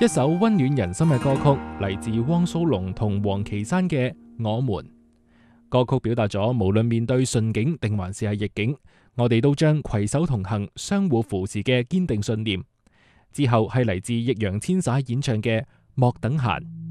一首溫暖人心嘅歌曲，嚟自汪蘇泷同黃綺珊嘅《我們》。歌曲表達咗無論面對順境定還是係逆境，我哋都將攜手同行、相互扶持嘅堅定信念。之後係嚟自易烊千璽演唱嘅《莫等閒》。